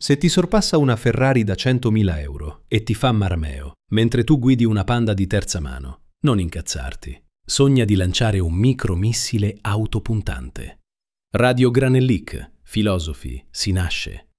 Se ti sorpassa una Ferrari da 100.000 euro e ti fa marameo, mentre tu guidi una Panda di terza mano, non incazzarti. Sogna di lanciare un micromissile autopuntante. Radio Granellic. Filosofi. Si nasce.